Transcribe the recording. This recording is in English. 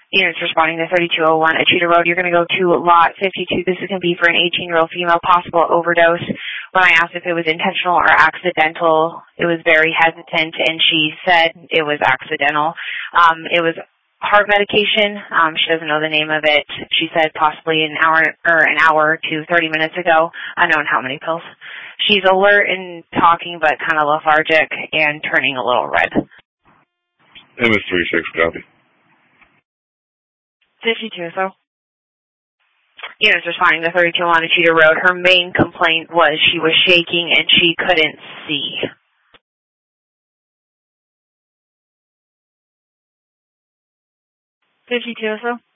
Units responding to 3201 Achita Road. You're going to go to lot 52. This is going to be for an 18-year-old female, possible overdose. When I asked if it was intentional or accidental, it was very hesitant, and she said it was accidental. It was heart medication. She doesn't know the name of it. She said possibly an hour to 30 minutes ago. Unknown how many pills. She's alert and talking, but kind of lethargic and turning a little red. MS-36, copy. 52, so. Units responding to 3201 Achita Road. Her main complaint was she was shaking and she couldn't see. $52, so.